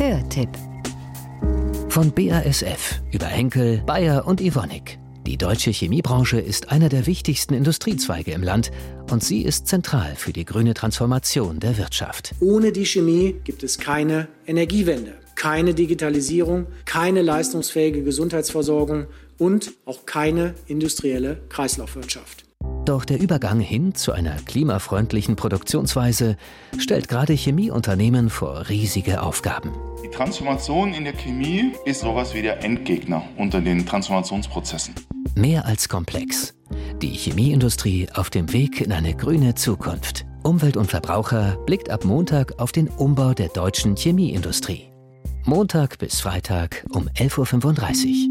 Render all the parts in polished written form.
Hörtipp von BASF über Henkel, Bayer und Evonik. Die deutsche Chemiebranche ist einer der wichtigsten Industriezweige im Land und sie ist zentral für die grüne Transformation der Wirtschaft. Ohne die Chemie gibt es keine Energiewende, keine Digitalisierung, keine leistungsfähige Gesundheitsversorgung und auch keine industrielle Kreislaufwirtschaft. Doch der Übergang hin zu einer klimafreundlichen Produktionsweise stellt gerade Chemieunternehmen vor riesige Aufgaben. Die Transformation in der Chemie ist sowas wie der Endgegner unter den Transformationsprozessen. Mehr als komplex. Die Chemieindustrie auf dem Weg in eine grüne Zukunft. Umwelt und Verbraucher blickt ab Montag auf den Umbau der deutschen Chemieindustrie. Montag bis Freitag um 11.35 Uhr.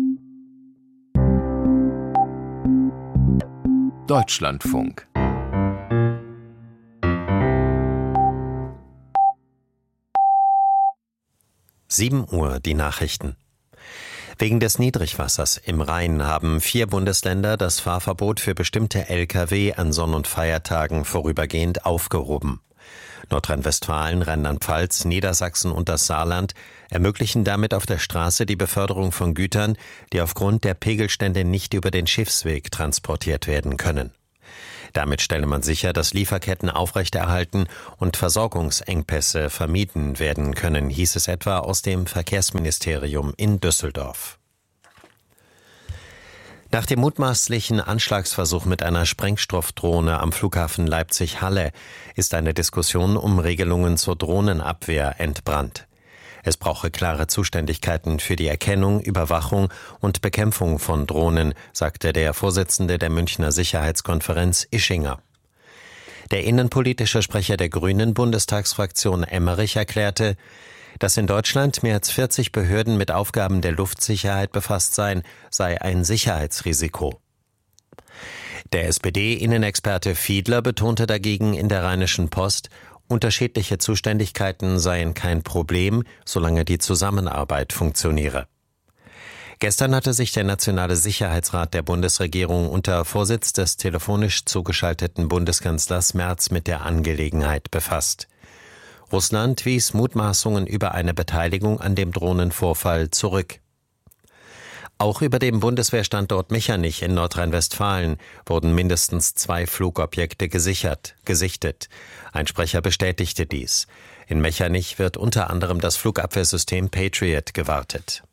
Deutschlandfunk. Uhr die Nachrichten. Wegen des Niedrigwassers im Rhein haben 4 Bundesländer das Fahrverbot für bestimmte Lkw an Sonn- und Feiertagen vorübergehend aufgehoben. Nordrhein-Westfalen, Rheinland-Pfalz, Niedersachsen und das Saarland ermöglichen damit auf der Straße die Beförderung von Gütern, die aufgrund der Pegelstände nicht über den Schiffsweg transportiert werden können. Damit stelle man sicher, dass Lieferketten aufrechterhalten und Versorgungsengpässe vermieden werden können, hieß es etwa aus dem Verkehrsministerium in Düsseldorf. Nach dem mutmaßlichen Anschlagsversuch mit einer Sprengstoffdrohne am Flughafen Leipzig-Halle ist eine Diskussion um Regelungen zur Drohnenabwehr entbrannt. Es brauche klare Zuständigkeiten für die Erkennung, Überwachung und Bekämpfung von Drohnen, sagte der Vorsitzende der Münchner Sicherheitskonferenz Ischinger. Der innenpolitische Sprecher der Grünen Bundestagsfraktion Emmerich erklärte, dass in Deutschland mehr als 40 Behörden mit Aufgaben der Luftsicherheit befasst seien, sei ein Sicherheitsrisiko. Der SPD-Innenexperte Fiedler betonte dagegen in der Rheinischen Post, unterschiedliche Zuständigkeiten seien kein Problem, solange die Zusammenarbeit funktioniere. Gestern hatte sich der Nationale Sicherheitsrat der Bundesregierung unter Vorsitz des telefonisch zugeschalteten Bundeskanzlers Merz mit der Angelegenheit befasst. Russland wies Mutmaßungen über eine Beteiligung an dem Drohnenvorfall zurück. Auch über dem Bundeswehrstandort Mechernich in Nordrhein-Westfalen wurden mindestens 2 Flugobjekte gesichtet. Ein Sprecher bestätigte dies. In Mechernich wird unter anderem das Flugabwehrsystem Patriot gewartet.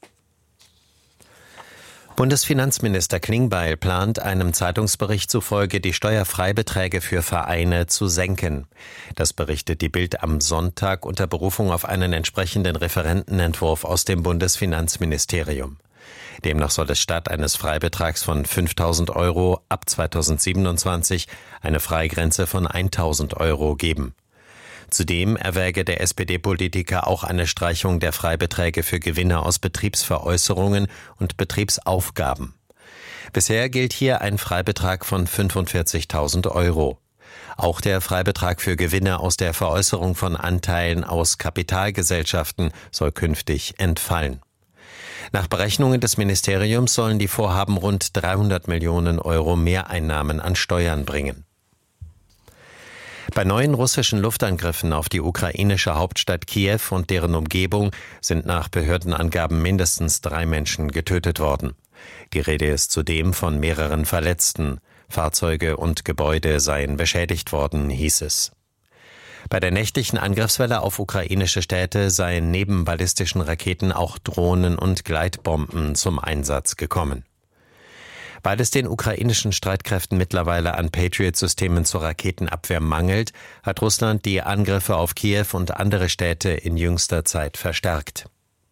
Bundesfinanzminister Klingbeil plant einem Zeitungsbericht zufolge, die Steuerfreibeträge für Vereine zu senken. Das berichtet die Bild am Sonntag unter Berufung auf einen entsprechenden Referentenentwurf aus dem Bundesfinanzministerium. Demnach soll es statt eines Freibetrags von 5.000 € ab 2027 eine Freigrenze von 1.000 € geben. Zudem erwäge der SPD-Politiker auch eine Streichung der Freibeträge für Gewinne aus Betriebsveräußerungen und Betriebsaufgaben. Bisher gilt hier ein Freibetrag von 45.000 €. Auch der Freibetrag für Gewinne aus der Veräußerung von Anteilen aus Kapitalgesellschaften soll künftig entfallen. Nach Berechnungen des Ministeriums sollen die Vorhaben rund 300 Millionen € Mehreinnahmen an Steuern bringen. Bei neuen russischen Luftangriffen auf die ukrainische Hauptstadt Kiew und deren Umgebung sind nach Behördenangaben mindestens 3 Menschen getötet worden. Die Rede ist zudem von mehreren Verletzten. Fahrzeuge und Gebäude seien beschädigt worden, hieß es. Bei der nächtlichen Angriffswelle auf ukrainische Städte seien neben ballistischen Raketen auch Drohnen und Gleitbomben zum Einsatz gekommen. Weil es den ukrainischen Streitkräften mittlerweile an Patriot-Systemen zur Raketenabwehr mangelt, hat Russland die Angriffe auf Kiew und andere Städte in jüngster Zeit verstärkt.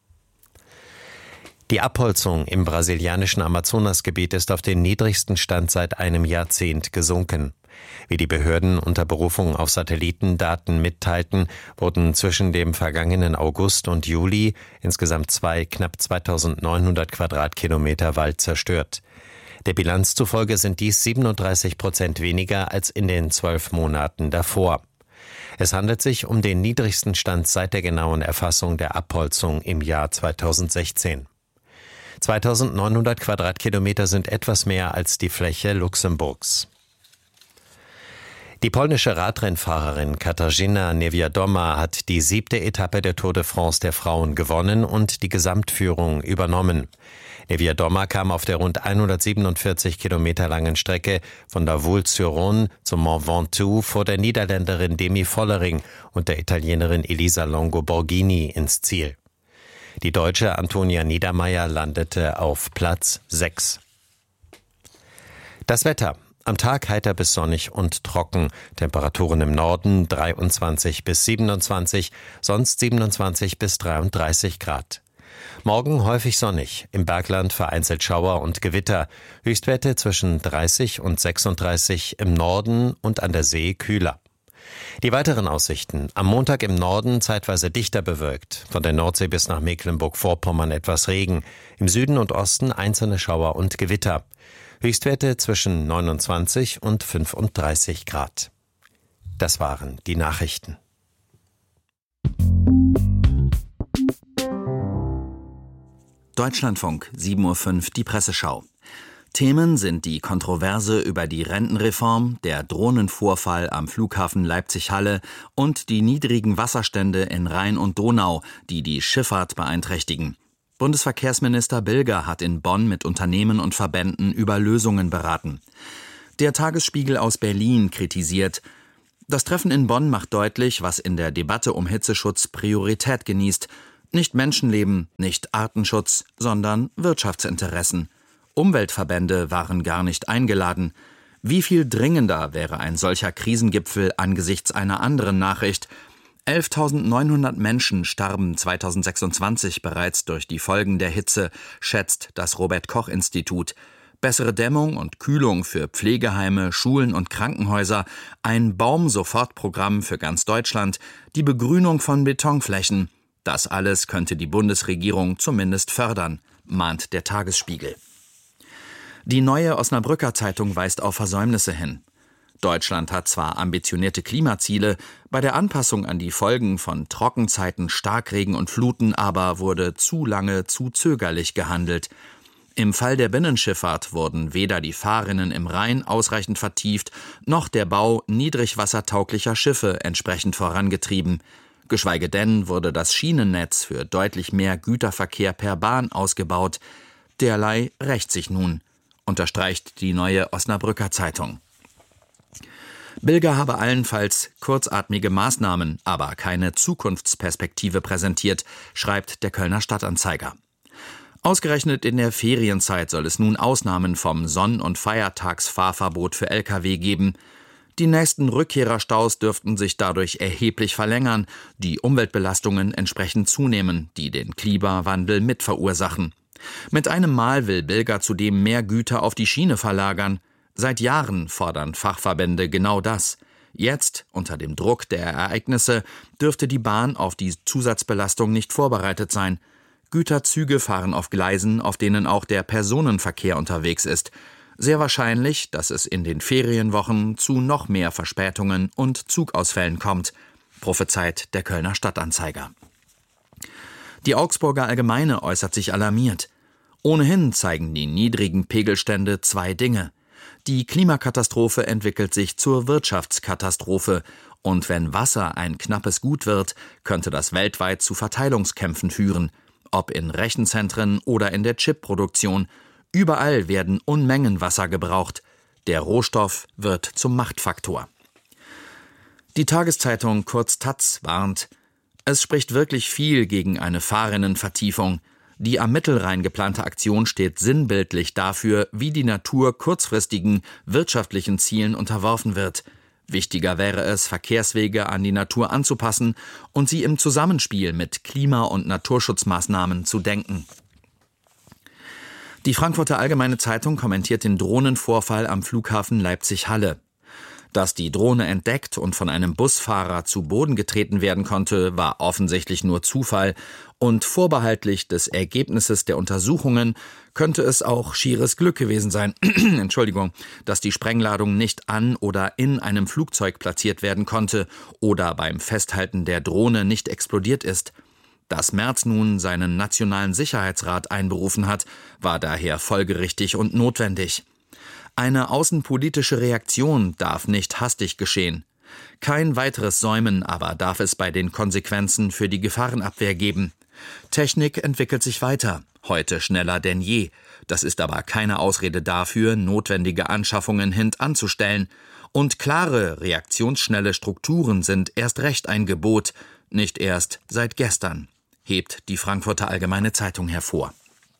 Die Abholzung im brasilianischen Amazonasgebiet ist auf den niedrigsten Stand seit einem Jahrzehnt gesunken. Wie die Behörden unter Berufung auf Satellitendaten mitteilten, wurden zwischen dem vergangenen August und Juli insgesamt knapp 2.900 Quadratkilometer Wald zerstört. Der Bilanz zufolge sind dies 37% weniger als in den 12 Monaten davor. Es handelt sich um den niedrigsten Stand seit der genauen Erfassung der Abholzung im Jahr 2016. 2.900 Quadratkilometer sind etwas mehr als die Fläche Luxemburgs. Die polnische Radrennfahrerin Katarzyna Niewiadoma hat die 7. Etappe der Tour de France der Frauen gewonnen und die Gesamtführung übernommen. Niewiadoma kam auf der rund 147 Kilometer langen Strecke von der Voulte-sur-Rhône zum Mont Ventoux vor der Niederländerin Demi Vollering und der Italienerin Elisa Longo Borghini ins Ziel. Die Deutsche Antonia Niedermaier landete auf Platz 6. Das Wetter. Am Tag heiter bis sonnig und trocken. Temperaturen im Norden 23 bis 27, sonst 27 bis 33 Grad. Morgen häufig sonnig, im Bergland vereinzelt Schauer und Gewitter. Höchstwerte zwischen 30 und 36, im Norden und an der See kühler. Die weiteren Aussichten. Am Montag im Norden zeitweise dichter bewölkt. Von der Nordsee bis nach Mecklenburg-Vorpommern etwas Regen. Im Süden und Osten einzelne Schauer und Gewitter. Höchstwerte zwischen 29 und 35 Grad. Das waren die Nachrichten. Deutschlandfunk, 7:05 Uhr, die Presseschau. Themen sind die Kontroverse über die Rentenreform, der Drohnenvorfall am Flughafen Leipzig-Halle und die niedrigen Wasserstände in Rhein und Donau, die die Schifffahrt beeinträchtigen. Bundesverkehrsminister Bilger hat in Bonn mit Unternehmen und Verbänden über Lösungen beraten. Der Tagesspiegel aus Berlin kritisiert: Das Treffen in Bonn macht deutlich, was in der Debatte um Hitzeschutz Priorität genießt. Nicht Menschenleben, nicht Artenschutz, sondern Wirtschaftsinteressen. Umweltverbände waren gar nicht eingeladen. Wie viel dringender wäre ein solcher Krisengipfel angesichts einer anderen Nachricht? 11.900 Menschen starben 2026 bereits durch die Folgen der Hitze, schätzt das Robert-Koch-Institut. Bessere Dämmung und Kühlung für Pflegeheime, Schulen und Krankenhäuser, ein Baum-Sofort-Programm für ganz Deutschland, die Begrünung von Betonflächen. Das alles könnte die Bundesregierung zumindest fördern, mahnt der Tagesspiegel. Die Neue Osnabrücker Zeitung weist auf Versäumnisse hin. Deutschland hat zwar ambitionierte Klimaziele, bei der Anpassung an die Folgen von Trockenzeiten, Starkregen und Fluten aber wurde zu lange zu zögerlich gehandelt. Im Fall der Binnenschifffahrt wurden weder die Fahrrinnen im Rhein ausreichend vertieft, noch der Bau niedrigwassertauglicher Schiffe entsprechend vorangetrieben. Geschweige denn wurde das Schienennetz für deutlich mehr Güterverkehr per Bahn ausgebaut. Derlei rächt sich nun, unterstreicht die Neue Osnabrücker Zeitung. Bilger habe allenfalls kurzatmige Maßnahmen, aber keine Zukunftsperspektive präsentiert, schreibt der Kölner Stadtanzeiger. Ausgerechnet in der Ferienzeit soll es nun Ausnahmen vom Sonn- und Feiertagsfahrverbot für Lkw geben. Die nächsten Rückkehrerstaus dürften sich dadurch erheblich verlängern, die Umweltbelastungen entsprechend zunehmen, die den Klimawandel mit verursachen. Mit einem Mal will Bilger zudem mehr Güter auf die Schiene verlagern. Seit Jahren fordern Fachverbände genau das. Jetzt, unter dem Druck der Ereignisse, dürfte die Bahn auf die Zusatzbelastung nicht vorbereitet sein. Güterzüge fahren auf Gleisen, auf denen auch der Personenverkehr unterwegs ist. Sehr wahrscheinlich, dass es in den Ferienwochen zu noch mehr Verspätungen und Zugausfällen kommt, prophezeit der Kölner Stadtanzeiger. Die Augsburger Allgemeine äußert sich alarmiert. Ohnehin zeigen die niedrigen Pegelstände zwei Dinge. Die Klimakatastrophe entwickelt sich zur Wirtschaftskatastrophe, und wenn Wasser ein knappes Gut wird, könnte das weltweit zu Verteilungskämpfen führen, ob in Rechenzentren oder in der Chipproduktion. Überall werden Unmengen Wasser gebraucht. Der Rohstoff wird zum Machtfaktor. Die Tageszeitung kurz taz warnt: Es spricht wirklich viel gegen eine Fahrrinnenvertiefung. Die am Mittelrhein geplante Aktion steht sinnbildlich dafür, wie die Natur kurzfristigen wirtschaftlichen Zielen unterworfen wird. Wichtiger wäre es, Verkehrswege an die Natur anzupassen und sie im Zusammenspiel mit Klima- und Naturschutzmaßnahmen zu denken. Die Frankfurter Allgemeine Zeitung kommentiert den Drohnenvorfall am Flughafen Leipzig-Halle. Dass die Drohne entdeckt und von einem Busfahrer zu Boden getreten werden konnte, war offensichtlich nur Zufall, und vorbehaltlich des Ergebnisses der Untersuchungen könnte es auch schieres Glück gewesen sein, dass die Sprengladung nicht an oder in einem Flugzeug platziert werden konnte oder beim Festhalten der Drohne nicht explodiert ist. Dass Merz nun seinen Nationalen Sicherheitsrat einberufen hat, war daher folgerichtig und notwendig. Eine außenpolitische Reaktion darf nicht hastig geschehen. Kein weiteres Säumen aber darf es bei den Konsequenzen für die Gefahrenabwehr geben. Technik entwickelt sich weiter, heute schneller denn je. Das ist aber keine Ausrede dafür, notwendige Anschaffungen hintanzustellen. Und klare, reaktionsschnelle Strukturen sind erst recht ein Gebot, nicht erst seit gestern, hebt die Frankfurter Allgemeine Zeitung hervor.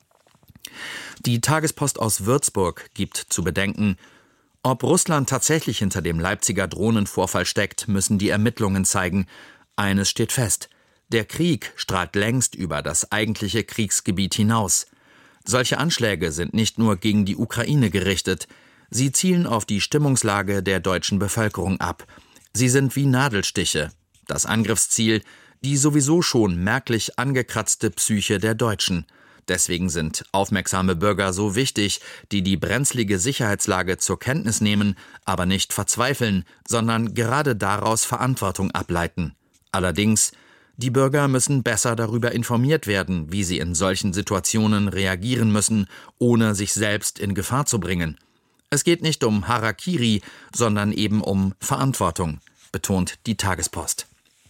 Die Tagespost aus Würzburg gibt zu bedenken, ob Russland tatsächlich hinter dem Leipziger Drohnenvorfall steckt, müssen die Ermittlungen zeigen. Eines steht fest: Der Krieg strahlt längst über das eigentliche Kriegsgebiet hinaus. Solche Anschläge sind nicht nur gegen die Ukraine gerichtet, sie zielen auf die Stimmungslage der deutschen Bevölkerung ab. Sie sind wie Nadelstiche. Das Angriffsziel: die sowieso schon merklich angekratzte Psyche der Deutschen. Deswegen sind aufmerksame Bürger so wichtig, die die brenzlige Sicherheitslage zur Kenntnis nehmen, aber nicht verzweifeln, sondern gerade daraus Verantwortung ableiten. Allerdings, die Bürger müssen besser darüber informiert werden, wie sie in solchen Situationen reagieren müssen, ohne sich selbst in Gefahr zu bringen. Es geht nicht um Harakiri, sondern eben um Verantwortung, betont die Tagespost.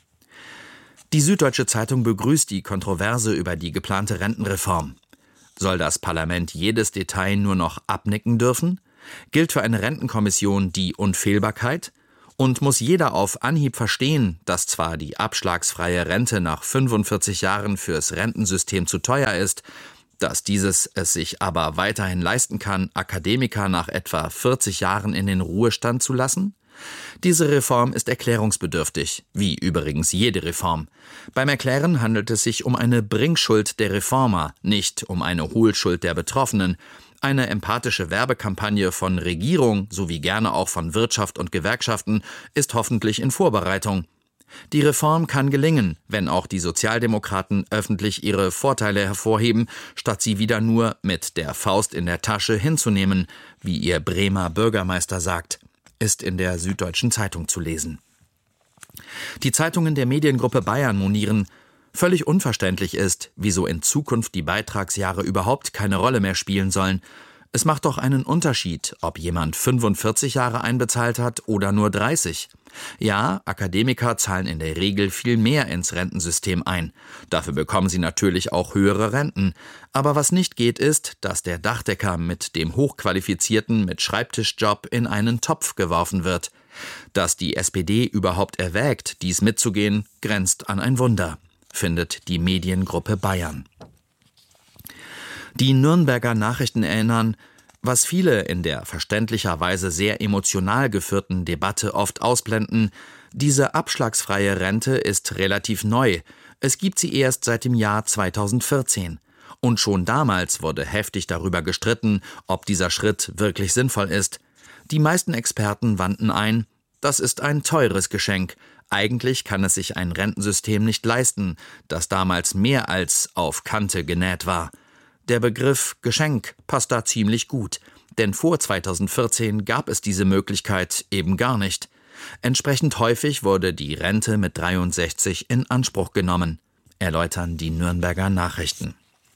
Die Süddeutsche Zeitung begrüßt die Kontroverse über die geplante Rentenreform. Soll das Parlament jedes Detail nur noch abnicken dürfen? Gilt für eine Rentenkommission die Unfehlbarkeit? Und muss jeder auf Anhieb verstehen, dass zwar die abschlagsfreie Rente nach 45 Jahren fürs Rentensystem zu teuer ist, dass dieses es sich aber weiterhin leisten kann, Akademiker nach etwa 40 Jahren in den Ruhestand zu lassen? Diese Reform ist erklärungsbedürftig, wie übrigens jede Reform. Beim Erklären handelt es sich um eine Bringschuld der Reformer, nicht um eine Hohlschuld der Betroffenen. Eine empathische Werbekampagne von Regierung sowie gerne auch von Wirtschaft und Gewerkschaften ist hoffentlich in Vorbereitung. Die Reform kann gelingen, wenn auch die Sozialdemokraten öffentlich ihre Vorteile hervorheben, statt sie wieder nur mit der Faust in der Tasche hinzunehmen, wie ihr Bremer Bürgermeister sagt. Ist in der Süddeutschen Zeitung zu lesen. Die Zeitungen der Mediengruppe Bayern monieren, völlig unverständlich ist, wieso in Zukunft die Beitragsjahre überhaupt keine Rolle mehr spielen sollen. Es macht doch einen Unterschied, ob jemand 45 Jahre einbezahlt hat oder nur 30. Ja, Akademiker zahlen in der Regel viel mehr ins Rentensystem ein. Dafür bekommen sie natürlich auch höhere Renten. Aber was nicht geht, ist, dass der Dachdecker mit dem Hochqualifizierten mit Schreibtischjob in einen Topf geworfen wird. Dass die SPD überhaupt erwägt, dies mitzugehen, grenzt an ein Wunder, findet die Mediengruppe Bayern. Die Nürnberger Nachrichten erinnern, was viele in der verständlicherweise sehr emotional geführten Debatte oft ausblenden: Diese abschlagsfreie Rente ist relativ neu. Es gibt sie erst seit dem Jahr 2014. Und schon damals wurde heftig darüber gestritten, ob dieser Schritt wirklich sinnvoll ist. Die meisten Experten wandten ein: Das ist ein teures Geschenk. Eigentlich kann es sich ein Rentensystem nicht leisten, das damals mehr als auf Kante genäht war. Der Begriff Geschenk passt da ziemlich gut, denn vor 2014 gab es diese Möglichkeit eben gar nicht. Entsprechend häufig wurde die Rente mit 63 in Anspruch genommen, erläutern die Nürnberger Nachrichten.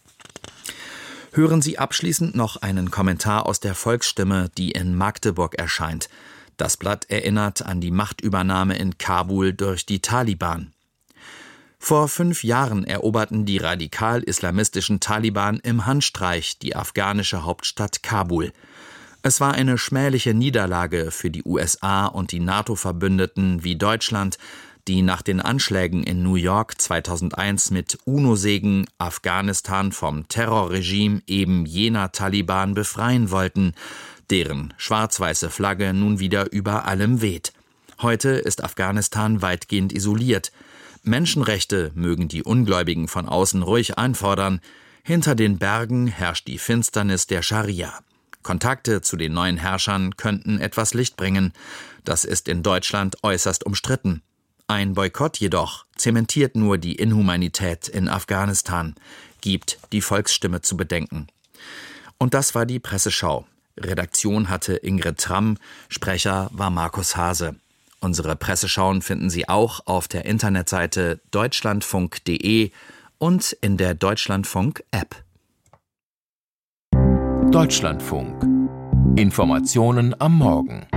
Hören Sie abschließend noch einen Kommentar aus der Volksstimme, die in Magdeburg erscheint. Das Blatt erinnert an die Machtübernahme in Kabul durch die Taliban. Vor 5 Jahren eroberten die radikal-islamistischen Taliban im Handstreich die afghanische Hauptstadt Kabul. Es war eine schmähliche Niederlage für die USA und die NATO-Verbündeten wie Deutschland, die nach den Anschlägen in New York 2001 mit UNO-Segen Afghanistan vom Terrorregime eben jener Taliban befreien wollten, deren schwarz-weiße Flagge nun wieder über allem weht. Heute ist Afghanistan weitgehend isoliert. Menschenrechte mögen die Ungläubigen von außen ruhig einfordern. Hinter den Bergen herrscht die Finsternis der Scharia. Kontakte zu den neuen Herrschern könnten etwas Licht bringen. Das ist in Deutschland äußerst umstritten. Ein Boykott jedoch zementiert nur die Inhumanität in Afghanistan, gibt die Volksstimme zu bedenken. Und das war die Presseschau. Redaktion hatte Ingrid Tramm, Sprecher war Markus Hase. Unsere Presseschauen finden Sie auch auf der Internetseite deutschlandfunk.de und in der Deutschlandfunk-App. Deutschlandfunk. Informationen am Morgen.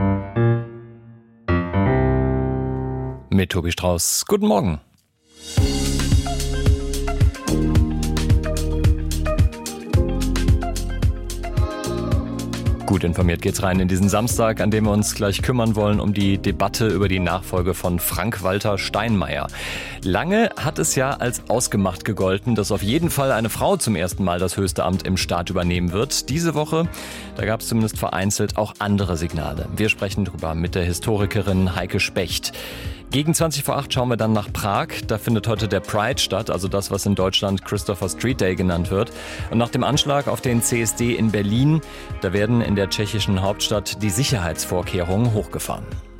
Mit Tobi Strauß. Guten Morgen. Gut informiert geht's rein in diesen Samstag, an dem wir uns gleich kümmern wollen um die Debatte über die Nachfolge von Frank-Walter Steinmeier. Lange hat es ja als ausgemacht gegolten, dass auf jeden Fall eine Frau zum ersten Mal das höchste Amt im Staat übernehmen wird. Diese Woche, da gab es zumindest vereinzelt auch andere Signale. Wir sprechen darüber mit der Historikerin Heike Specht. Gegen 20:08 schauen wir dann nach Prag. Da findet heute der Pride statt, also das, was in Deutschland Christopher Street Day genannt wird. Und nach dem Anschlag auf den CSD in Berlin, da werden in der tschechischen Hauptstadt die Sicherheitsvorkehrungen hochgefahren.